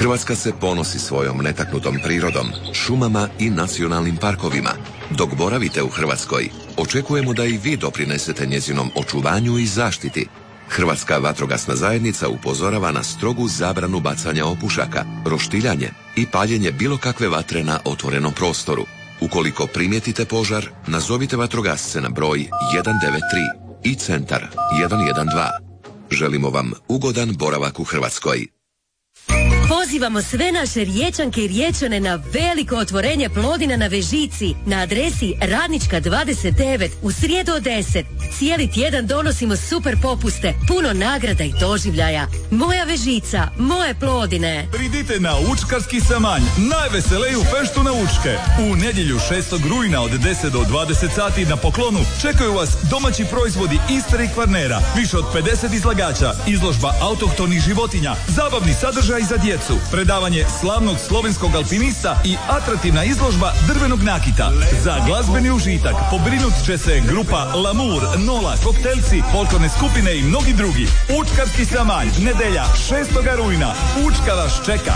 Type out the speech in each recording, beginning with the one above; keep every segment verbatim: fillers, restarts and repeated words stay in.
Hrvatska se ponosi svojom netaknutom prirodom, šumama i nacionalnim parkovima. Dok boravite u Hrvatskoj, očekujemo da i vi doprinesete njezinom očuvanju i zaštiti. Hrvatska vatrogasna zajednica upozorava na strogu zabranu bacanja opušaka, roštiljanje i paljenje bilo kakve vatre na otvorenom prostoru. Ukoliko primijetite požar, nazovite vatrogasce na broj jedan devet tri i centar jedan jedan dva. Želimo vam ugodan boravak u Hrvatskoj. Pozivamo sve naše Riječanke i Riječane na veliko otvorenje Plodina na Vežici na adresi Radnička dvadeset devet u srijedu od deset. Cijeli tjedan donosimo super popuste, puno nagrada i doživljaja. Moja Vežica, moje Plodine. Pridite na Učkarski samanj, najveseliju feštu na Učke. U nedjelju šestog rujna od deset do dvadeset sati na poklonu čekaju vas domaći proizvodi Istre i Kvarnera, više od pedeset izlagača, izložba autohtonih životinja, zabavni sadržaj za djecu, predavanje slavnog slovenskog alpinista i atraktivna izložba drvenog nakita. Za glazbeni užitak pobrinut će se grupa Lamour, Nola, Koktelci, folklorne skupine i mnogi drugi. Učkarski samanj, nedelja šestog rujna. Učka vas čeka.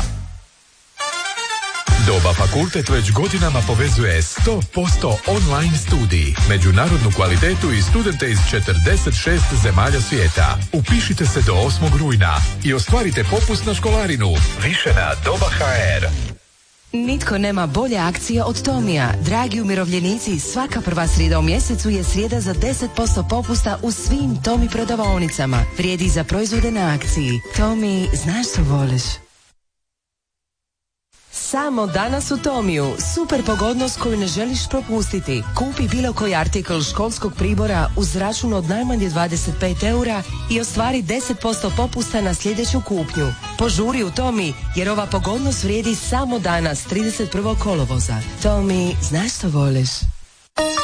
Doba Fakultet već godinama povezuje sto posto online studij, međunarodnu kvalitetu i studente iz četrdeset šest zemalja svijeta. Upišite se do osmog rujna i ostvarite popust na školarinu. Više na doba ha er. Nitko nema bolje akcije od Tomija. Dragi umirovljenici, svaka prva srijeda u mjesecu je srijeda za deset posto popusta u svim Tomi prodavaonicama. Vrijedi za proizvode na akciji. Tomi, znaš što voliš? Samo danas u Tomiju. Super pogodnost koju ne želiš propustiti. Kupi bilo koji artikl školskog pribora uz račun od najmanje dvadeset pet eura i ostvari deset posto popusta na sljedeću kupnju. Požuri u Tomi jer ova pogodnost vrijedi samo danas, trideset prvog kolovoza. Tomi, znaš što voliš?